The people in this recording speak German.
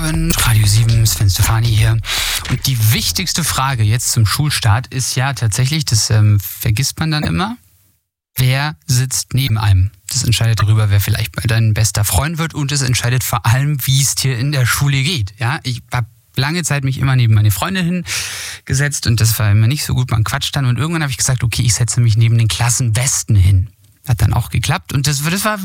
Abend, Radio 7, Sven Stefani hier. Und die wichtigste Frage jetzt zum Schulstart ist ja tatsächlich, das vergisst man dann immer, wer sitzt neben einem? Das entscheidet darüber, wer vielleicht dein bester Freund wird, und es entscheidet vor allem, wie es dir in der Schule geht. Ja, ich habe lange Zeit mich immer neben meine Freundin hingesetzt und das war immer nicht so gut, man quatscht dann, und irgendwann habe ich gesagt, okay, ich setze mich neben den Klassenbesten hin. Hat dann auch geklappt und das war